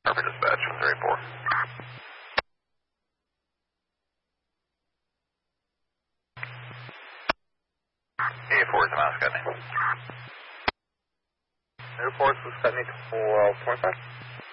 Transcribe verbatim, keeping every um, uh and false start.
Harbor Dispatch, three four. eighty-four is the mouse, got me. Airport was Scotney twelve twenty-five.